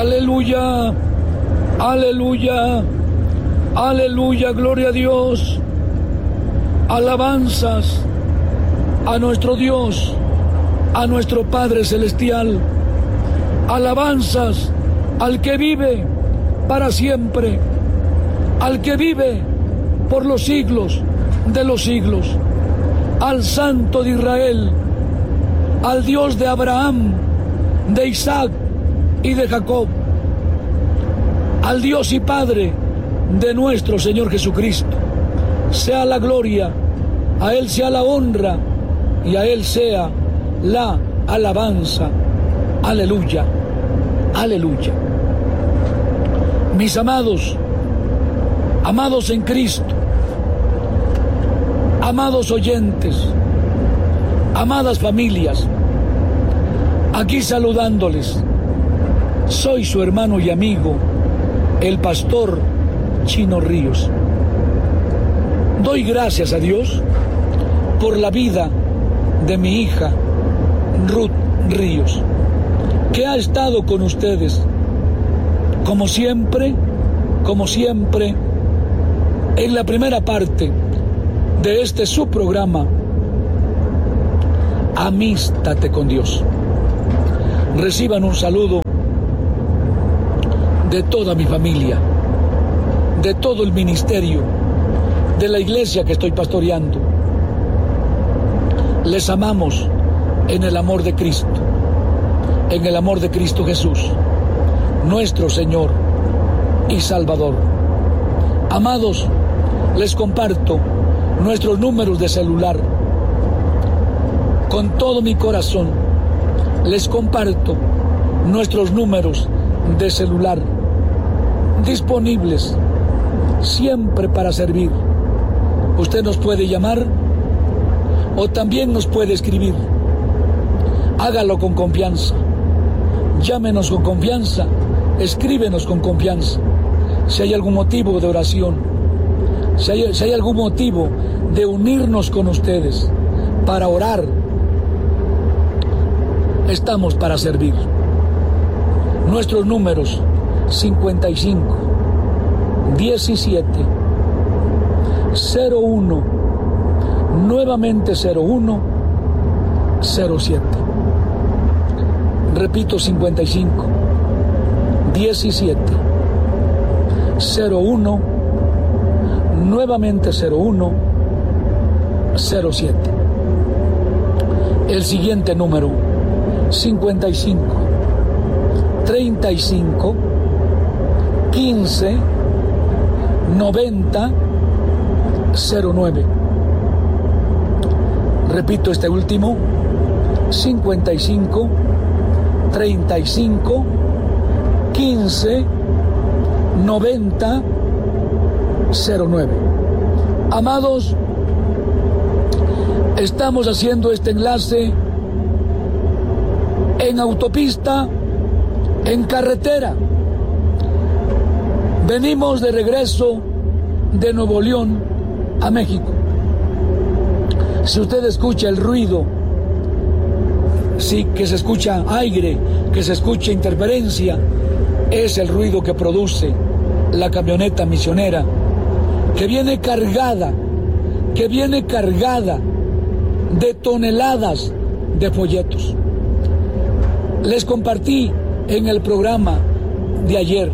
Aleluya, aleluya, aleluya, gloria a Dios. Alabanzas a nuestro Dios, a nuestro Padre Celestial. Alabanzas al que vive para siempre, al que vive por los siglos de los siglos, al Santo de Israel, al Dios de Abraham, de Isaac y de Jacob, al Dios y Padre de nuestro Señor Jesucristo. Sea la gloria, a Él sea la honra y a Él sea la alabanza. Aleluya, aleluya. Mis amados, amados en Cristo, amados oyentes, amadas familias, aquí saludándoles, soy su hermano y amigo, el pastor Chino Ríos. Doy gracias a Dios por la vida de mi hija Ruth Ríos, que ha estado con ustedes, como siempre, en la primera parte de este su programa, Amístate con Dios. Reciban un saludo de toda mi familia, de todo el ministerio, de la iglesia que estoy pastoreando. Les amamos en el amor de Cristo, en el amor de Cristo Jesús, nuestro Señor y Salvador. Amados, les comparto nuestros números de celular. Con todo mi corazón, les comparto nuestros números de celular, disponibles siempre para servir. Usted nos puede llamar o también nos puede escribir. Hágalo con confianza. Llámenos con confianza, escríbenos con confianza. Si hay algún motivo de oración, si hay algún motivo de unirnos con ustedes para orar, estamos para servir. Nuestros números: 55 17 01, nuevamente 01 07. Repito: 55 17 01, nuevamente 01 07. El siguiente número: 55 35 15 90 09. Repito este último: 55 35 15 90 09. Amados, estamos haciendo este enlace en autopista, en carretera. Venimos de regreso de Nuevo León a México. Si usted escucha el ruido, sí, que se escucha aire, que se escucha interferencia, es el ruido que produce la camioneta misionera, que viene cargada de toneladas de folletos. Les compartí en el programa de ayer.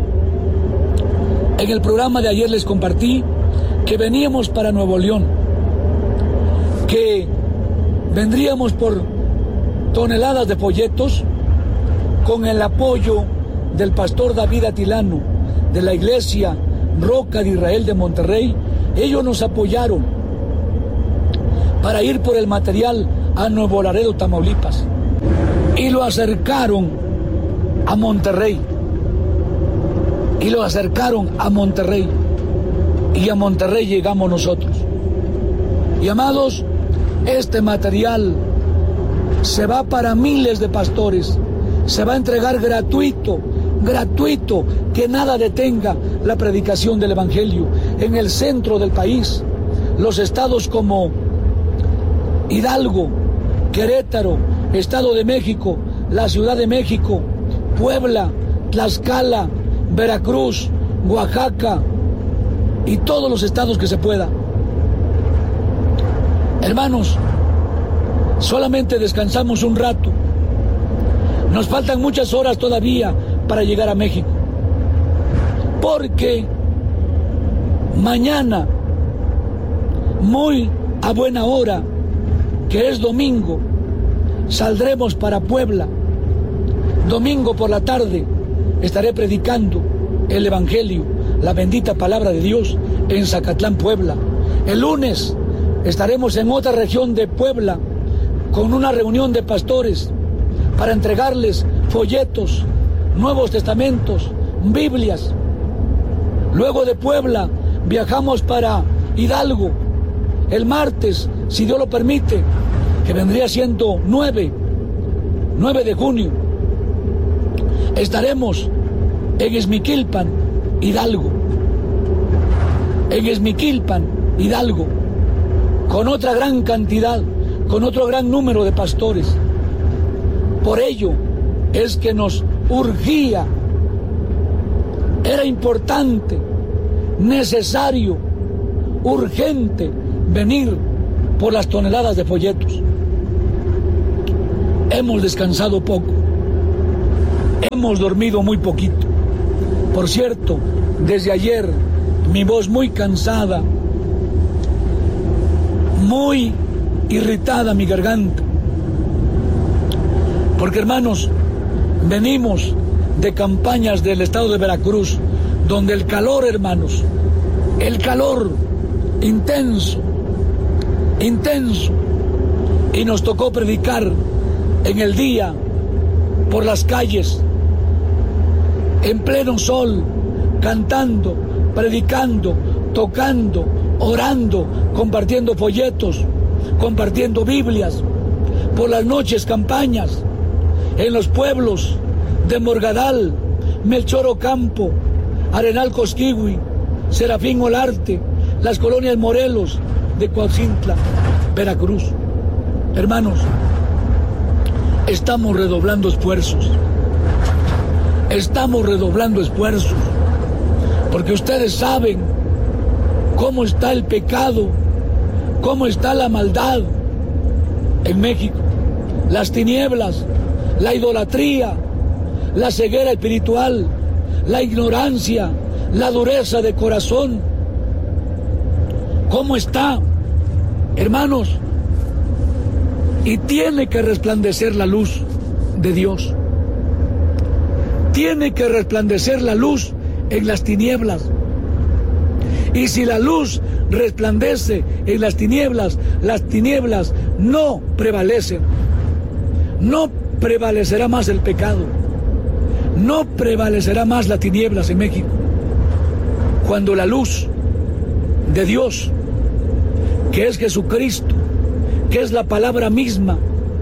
En el programa de ayer les compartí que veníamos para Nuevo León, que vendríamos por toneladas de folletos con el apoyo del pastor David Atilano de la iglesia Roca de Israel de Monterrey. Ellos nos apoyaron para ir por el material a Nuevo Laredo, Tamaulipas, y lo acercaron a Monterrey. Y a Monterrey llegamos nosotros. Y amados, este material se va para miles de pastores, se va a entregar gratuito, que nada detenga la predicación del Evangelio en el centro del país. Los estados como Hidalgo, Querétaro, Estado de México, la Ciudad de México, Puebla, Tlaxcala, Veracruz, Oaxaca y todos los estados que se pueda. Hermanos, solamente descansamos un rato. Nos faltan muchas horas todavía para llegar a México. Porque mañana, muy a buena hora, que es domingo, saldremos para Puebla. Domingo por la tarde estaré predicando el Evangelio, la bendita palabra de Dios en Zacatlán, Puebla. El lunes estaremos en otra región de Puebla con una reunión de pastores para entregarles folletos, Nuevos Testamentos, Biblias. Luego de Puebla viajamos para Hidalgo. El martes, si Dios lo permite, que vendría siendo 9 de junio, estaremos en Ixmiquilpan, Hidalgo. En Ixmiquilpan, Hidalgo, con otra gran cantidad, con otro gran número de pastores. Por ello es que nos urgía, era importante, necesario, urgente venir por las toneladas de folletos. Hemos descansado poco, hemos dormido muy poquito. Por cierto, desde ayer mi voz muy cansada, muy irritada mi garganta. Porque, hermanos, venimos de campañas del estado de Veracruz, donde el calor, hermanos, el calor intenso, y nos tocó predicar en el día por las calles, en pleno sol, cantando, predicando, tocando, orando, compartiendo folletos, compartiendo Biblias. Por las noches campañas en los pueblos de Morgadal, Melchor Ocampo, Arenal Cosquigui, Serafín Olarte, las colonias Morelos de Coatzintla, Veracruz. Hermanos, estamos redoblando esfuerzos. Estamos redoblando esfuerzos. Porque ustedes saben cómo está el pecado, cómo está la maldad en México. Las tinieblas, la idolatría, la ceguera espiritual, la ignorancia, la dureza de corazón. ¿Cómo está, hermanos? Y tiene que resplandecer la luz de Dios. Tiene que resplandecer la luz en las tinieblas. Y si la luz resplandece en las tinieblas no prevalecen. No prevalecerá más el pecado. No prevalecerá más las tinieblas en México. Cuando la luz de Dios, que es Jesucristo, que es la palabra misma,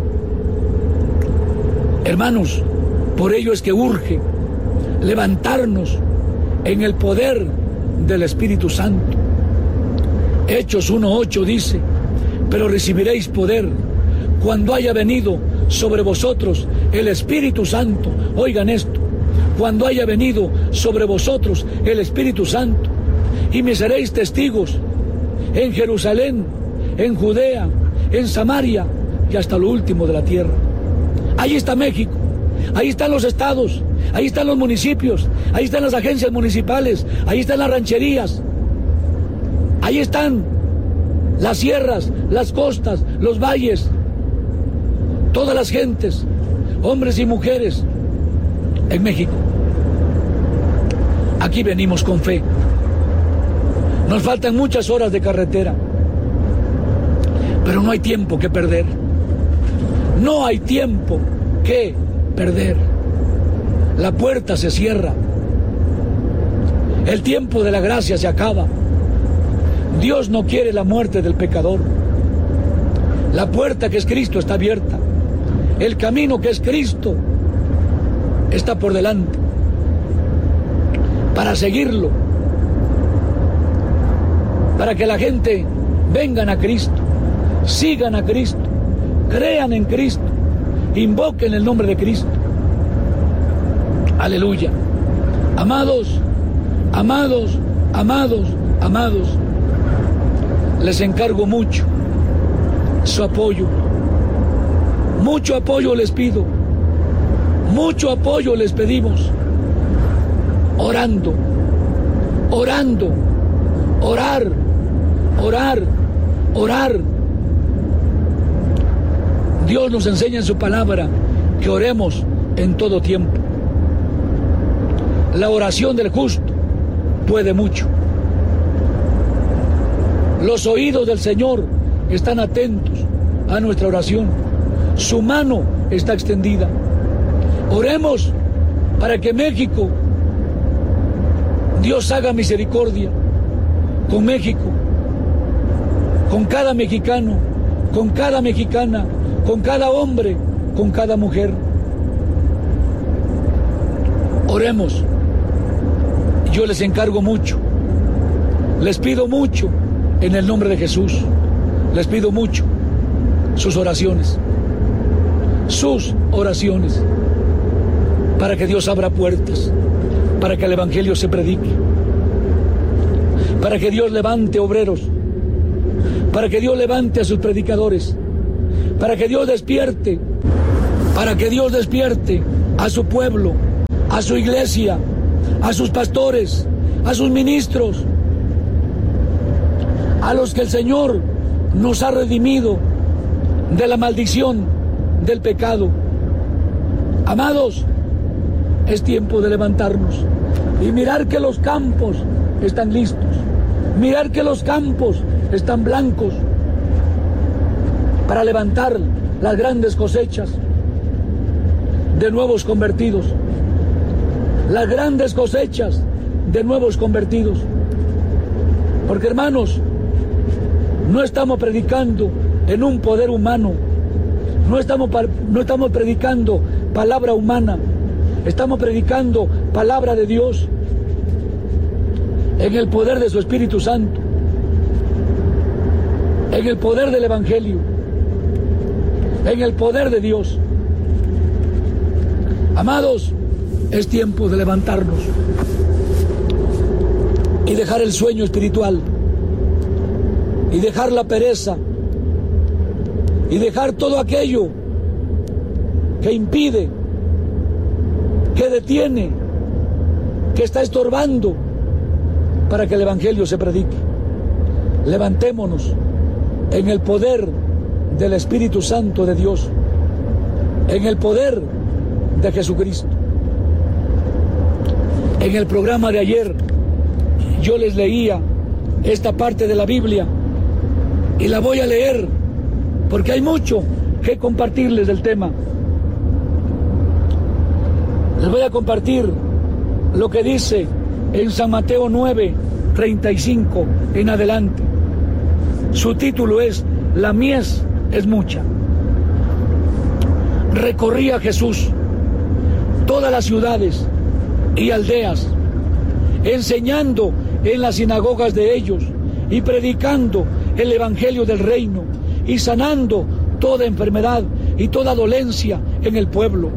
hermanos, por ello es que urge levantarnos en el poder del Espíritu Santo. Hechos 1:8 dice: pero recibiréis poder cuando haya venido sobre vosotros el Espíritu Santo. Oigan esto: cuando haya venido sobre vosotros el Espíritu Santo, y me seréis testigos en Jerusalén, en Judea, en Samaria y hasta lo último de la tierra. Ahí está México, ahí están los estados, ahí están los municipios, ahí están las agencias municipales, ahí están las rancherías, ahí están las sierras, las costas, los valles, todas las gentes, hombres y mujeres en México. Aquí venimos con fe. Nos faltan muchas horas de carretera, pero no hay tiempo que perder. No hay tiempo que perder. La puerta se cierra. El tiempo de la gracia se acaba. Dios no quiere la muerte del pecador. La puerta que es Cristo está abierta. El camino que es Cristo está por delante. Para seguirlo, para que la gente vengan a Cristo, sigan a Cristo, crean en Cristo, invoquen el nombre de Cristo. Aleluya. Amados, amados, amados, amados, les encargo mucho su apoyo. Mucho apoyo les pido. Mucho apoyo les pedimos. Orando, orando, orar, orar, orar. Dios nos enseña en su palabra que oremos en todo tiempo. La oración del justo puede mucho. Los oídos del Señor están atentos a nuestra oración. Su mano está extendida. Oremos para que México, Dios haga misericordia con México, con cada mexicano, con cada mexicana, con cada hombre, con cada mujer. Oremos. Yo les encargo mucho, les pido mucho en el nombre de Jesús, les pido mucho sus oraciones, para que Dios abra puertas, para que el Evangelio se predique, para que Dios levante obreros, para que Dios levante a sus predicadores, para que Dios despierte a su pueblo, a su iglesia, a sus pastores, a sus ministros, a los que el Señor nos ha redimido de la maldición del pecado. Amados, es tiempo de levantarnos y mirar que los campos están listos, mirar que los campos están blancos para levantar las grandes cosechas de nuevos convertidos, las grandes cosechas de nuevos convertidos. Porque, hermanos, no estamos predicando en un poder humano, no estamos predicando palabra humana, estamos predicando palabra de Dios en el poder de su Espíritu Santo, en el poder del Evangelio, en el poder de Dios. Amados, es tiempo de levantarnos y dejar el sueño espiritual y dejar la pereza y dejar todo aquello que impide, que detiene, que está estorbando para que el Evangelio se predique. Levantémonos en el poder del Espíritu Santo de Dios, en el poder de Jesucristo. En el programa de ayer yo les leía esta parte de la Biblia y la voy a leer porque hay mucho que compartirles del tema. Les voy a compartir lo que dice en San Mateo 9:35 en adelante. Su título es La mies es mucha. Recorría Jesús todas las ciudades y aldeas, enseñando en las sinagogas de ellos y predicando el evangelio del reino y sanando toda enfermedad y toda dolencia en el pueblo.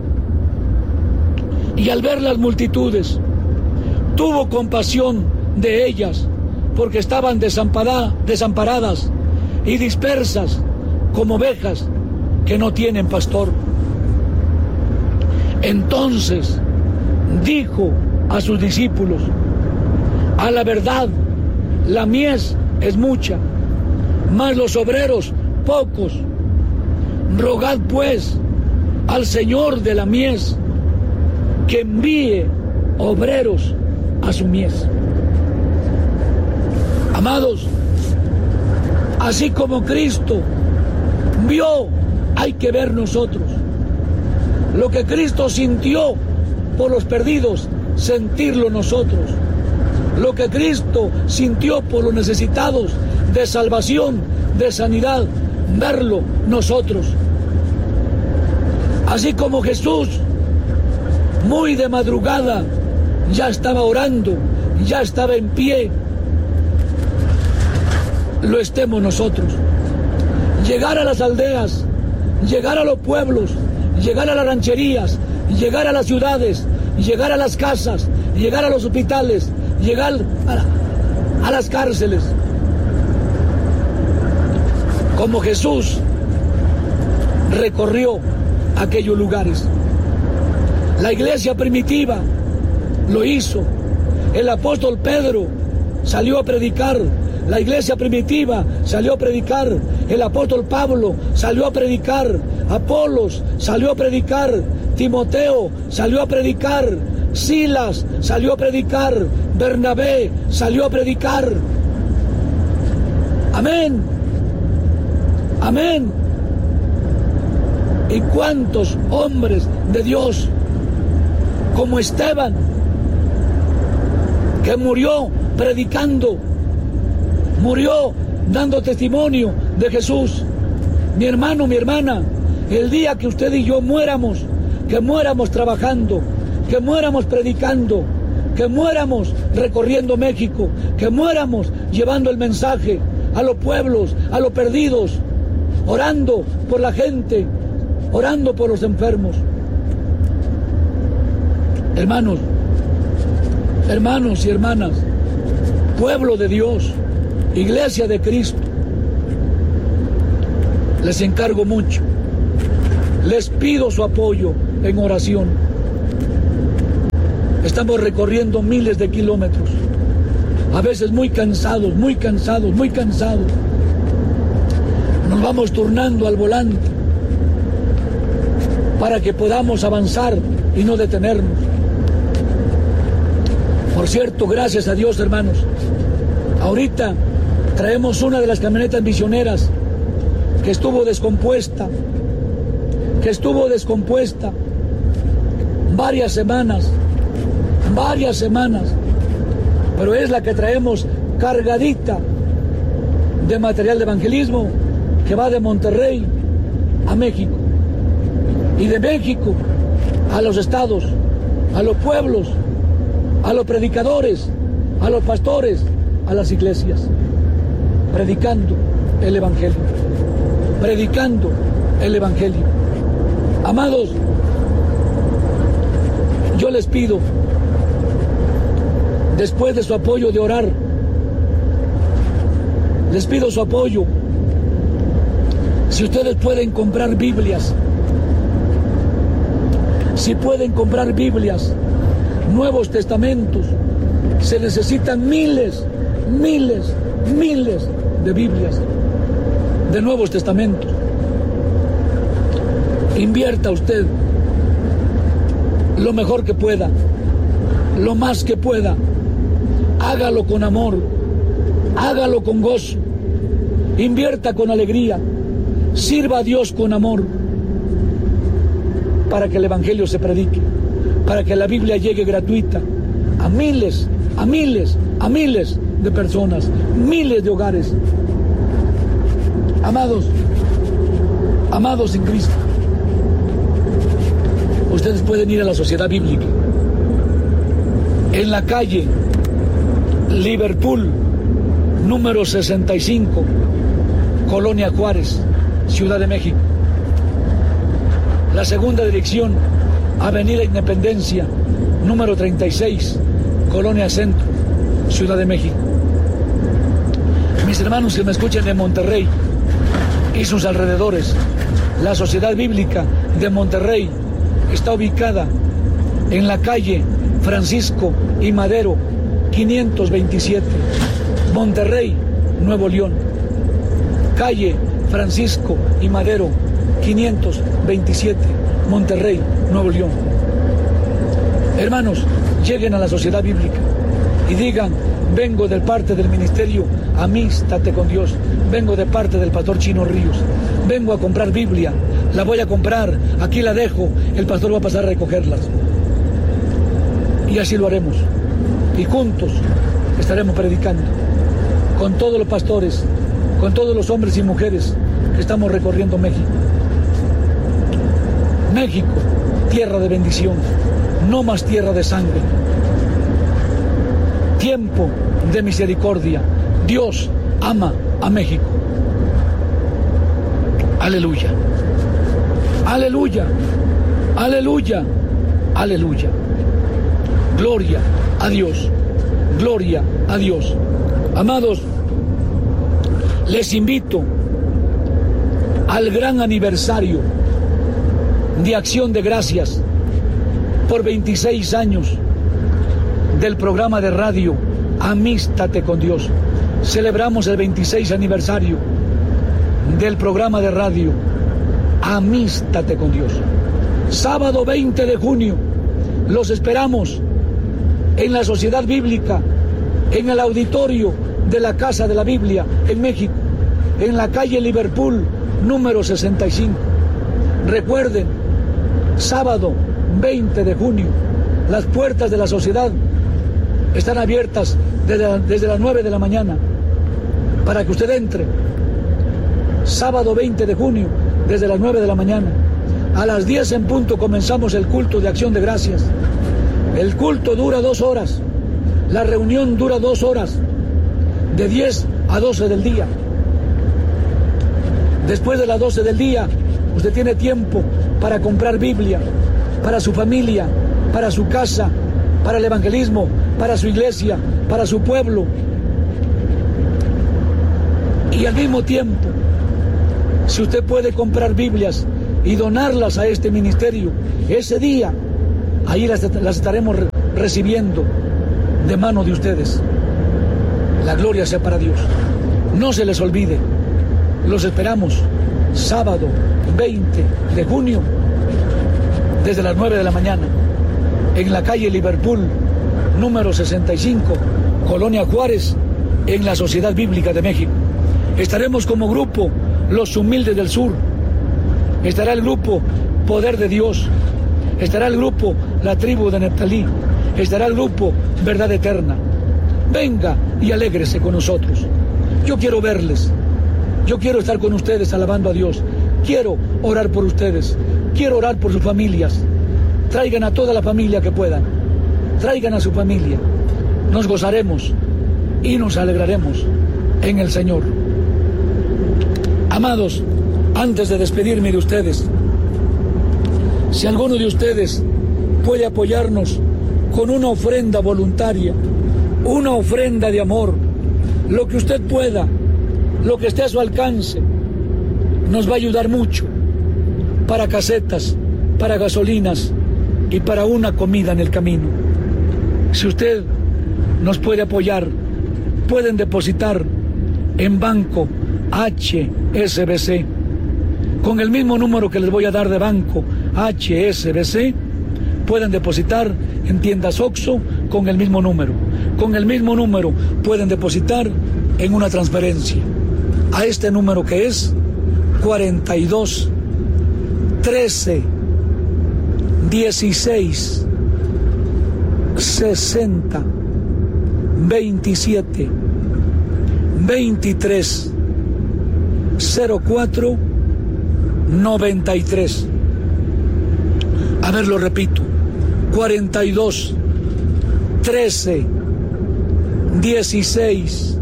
Y al ver las multitudes, tuvo compasión de ellas, porque estaban desamparadas y dispersas como ovejas que no tienen pastor. Entonces dijo a sus discípulos: a la verdad, la mies es mucha, mas los obreros pocos. Rogad pues al Señor de la mies que envíe obreros a su mies. Amados, así como Cristo vio, hay que ver nosotros. Lo que Cristo sintió por los perdidos, sentirlo nosotros. Lo que Cristo sintió por los necesitados de salvación, de sanidad, verlo nosotros. Así como Jesús, muy de madrugada, ya estaba orando, ya estaba en pie, lo estemos nosotros. Llegar a las aldeas, llegar a los pueblos, llegar a las rancherías, llegar a las ciudades, llegar a las casas, llegar a los hospitales, llegar a las cárceles. Como Jesús recorrió aquellos lugares. La iglesia primitiva lo hizo. El apóstol Pedro salió a predicar. La iglesia primitiva salió a predicar. El apóstol Pablo salió a predicar. Apolos salió a predicar. Timoteo salió a predicar. Silas salió a predicar. Bernabé salió a predicar. Amén. Amén. ¿Y cuántos hombres de Dios como Esteban, que murió predicando, murió dando testimonio de Jesús? Mi hermano, mi hermana, el día que usted y yo muéramos, que muéramos trabajando, que muéramos predicando, que muéramos recorriendo México, que muéramos llevando el mensaje a los pueblos, a los perdidos, orando por la gente, orando por los enfermos. Hermanos, hermanos y hermanas, pueblo de Dios, iglesia de Cristo, les encargo mucho, les pido su apoyo en oración. Estamos recorriendo miles de kilómetros, a veces muy cansados, muy cansados, muy cansados. Nos vamos turnando al volante para que podamos avanzar y no detenernos. Por cierto, gracias a Dios, hermanos, ahorita traemos una de las camionetas misioneras que estuvo descompuesta varias semanas, pero es la que traemos cargadita de material de evangelismo que va de Monterrey a México, y de México a los estados, a los pueblos, a los predicadores, a los pastores, a las iglesias, predicando el evangelio, predicando el evangelio. Amados, yo les pido, después de su apoyo de orar, les pido su apoyo. Si ustedes pueden comprar Biblias, si pueden comprar Biblias, Nuevos Testamentos, se necesitan miles de Biblias, de Nuevos Testamentos. Invierta usted lo mejor que pueda, lo más que pueda. Hágalo con amor, hágalo con gozo, invierta con alegría, sirva a Dios con amor, para que el evangelio se predique, para que la Biblia llegue gratuita a miles de personas, miles de hogares. Amados en Cristo, ustedes pueden ir a la Sociedad Bíblica en la calle Liverpool, número 65, Colonia Juárez, Ciudad de México. La segunda dirección, Avenida Independencia, número 36, Colonia Centro, Ciudad de México. Mis hermanos que me escuchan de Monterrey y sus alrededores, la Sociedad Bíblica de Monterrey está ubicada en la calle Francisco y Madero, 527, Monterrey, Nuevo León. Calle Francisco y Madero, 527, Monterrey, Nuevo León. Hermanos, lleguen a la Sociedad Bíblica y digan: vengo de parte del ministerio Amístate con Dios, vengo de parte del pastor Chino Ríos, vengo a comprar Biblia, la voy a comprar, aquí la dejo, el pastor va a pasar a recogerlas. Y así lo haremos, y juntos estaremos predicando con todos los pastores, con todos los hombres y mujeres que estamos recorriendo México. México, tierra de bendición, no más tierra de sangre. Tiempo de misericordia. Dios ama a México. Aleluya. Aleluya. Aleluya. Aleluya. Gloria a Dios. Gloria a Dios. Amados, les invito al gran aniversario de Acción de Gracias por 26 años del programa de radio Amístate con Dios. Celebramos el 26 aniversario del programa de radio Amístate con Dios. Sábado 20 de junio, los esperamos en la Sociedad Bíblica, en el auditorio de la Casa de la Biblia en México, en la calle Liverpool, número 65. Recuerden, sábado 20 de junio, las puertas de la sociedad están abiertas desde las 9 de la mañana para que usted entre. Sábado 20 de junio, desde las 9 de la mañana. A las 10 en punto comenzamos el culto de Acción de Gracias. El culto dura 2 horas. La reunión dura 2 horas, de 10 a 12 del día. Después de las 12 del día, usted tiene tiempo para comprar Biblia, para su familia, para su casa, para el evangelismo, para su iglesia, para su pueblo. Y al mismo tiempo, si usted puede comprar Biblias y donarlas a este ministerio, ese día, ahí las estaremos recibiendo de mano de ustedes. La gloria sea para Dios. No se les olvide, los esperamos sábado 20 de junio desde las 9 de la mañana en la calle Liverpool, número 65, Colonia Juárez, en la Sociedad Bíblica de México. Estaremos como grupo Los Humildes del Sur, estará el grupo Poder de Dios, estará el grupo La Tribu de Neftalí, estará el grupo Verdad Eterna. Venga y alégrese con nosotros. Yo quiero verles, yo quiero estar con ustedes alabando a Dios, quiero orar por ustedes, quiero orar por sus familias. Traigan a toda la familia que puedan, traigan a su familia, nos gozaremos y nos alegraremos en el Señor. Amados, antes de despedirme de ustedes, si alguno de ustedes puede apoyarnos con una ofrenda voluntaria, una ofrenda de amor, lo que usted pueda, lo que esté a su alcance, nos va a ayudar mucho para casetas, para gasolinas y para una comida en el camino. Si usted nos puede apoyar, pueden depositar en Banco HSBC, con el mismo número que les voy a dar de Banco HSBC, pueden depositar en tiendas OXXO con el mismo número. Con el mismo número pueden depositar en una transferencia a este número que es 42 13 16 60 27 23 04 93. A ver, lo repito: 42 13 16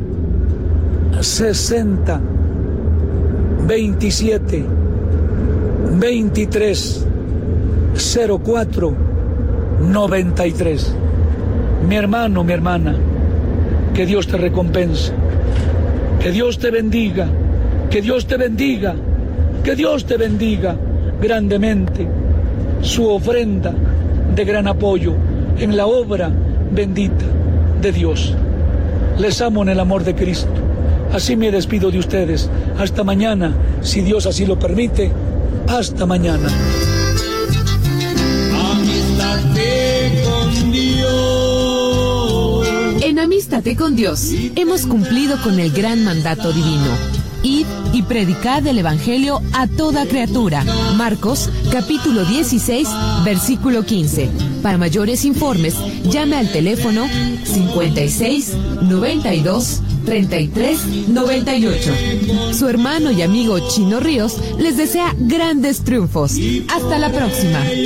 60 27 23 04 93. Mi hermano, mi hermana, que Dios te recompense, que Dios te bendiga, que Dios te bendiga, que Dios te bendiga grandemente. Su ofrenda de gran apoyo en la obra bendita de Dios. Les amo en el amor de Cristo. Así me despido de ustedes. Hasta mañana, si Dios así lo permite. Hasta mañana. Amístate con Dios. En Amístate con Dios hemos cumplido con el gran mandato divino. Id y predicad el Evangelio a toda criatura. Marcos, capítulo 16, versículo 15. Para mayores informes, llame al teléfono 56 92 33 98. Su hermano y amigo Chino Ríos les desea grandes triunfos. Hasta la próxima.